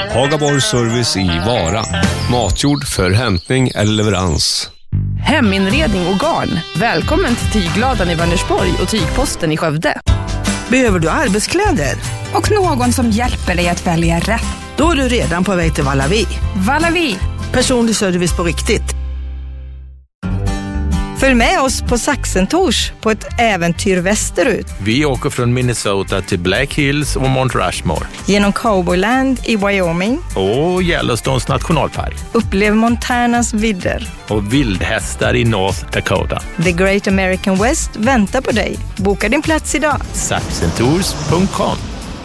Hagaborg Service i Vara. Matjord för hämtning eller leverans. Heminredning och garn. Välkommen till Tygladan i Vänersborg och Tygposten i Skövde. Behöver du arbetskläder? Och någon som hjälper dig att välja rätt. Då är du redan på väg till Valavi. Valavi. Personlig service på riktigt. Följ med oss på Saxentors på ett äventyr västerut. Vi åker från Minnesota till Black Hills och Mount Rushmore. Genom Cowboyland i Wyoming. Och Yellowstones nationalpark. Upplev Montanas vidder. Och vildhästar i North Dakota. The Great American West väntar på dig. Boka din plats idag. Saxentours.com.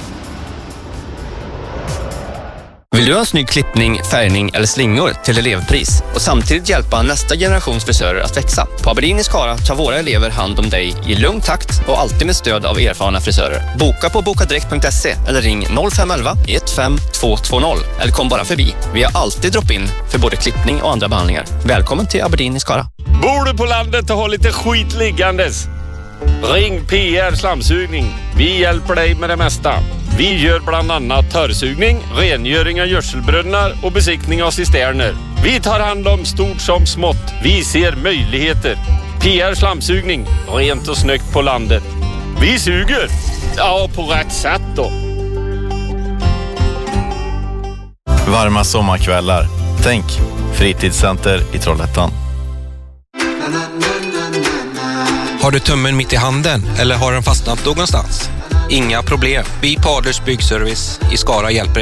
Vill du ha en snygg klippning, färgning eller slingor till elevpris och samtidigt hjälpa nästa generations frisörer att växa? På Aberdeen i Skara tar våra elever hand om dig i lugn takt och alltid med stöd av erfarna frisörer. Boka på bokadirekt.se eller ring 0511 15220 eller kom bara förbi. Vi har alltid drop-in för både klippning och andra behandlingar. Välkommen till Aberdeen i Skara. Bor du på landet och har lite skit liggandes? Ring PR Slamsugning. Vi hjälper dig med det mesta. Vi gör bland annat törrsugning, rengöring av gödselbrunnar och besiktning av cisterner. Vi tar hand om stort som smått. Vi ser möjligheter. PR Slamsugning. Rent och snyggt på landet. Vi suger. Ja, på rätt sätt då. Varma sommarkvällar. Tänk, fritidscenter i Trollhättan. Har du tummen mitt i handen eller har den fastnat någonstans? Inga problem. Vi på Adlers Byggservice i Skara hjälper er.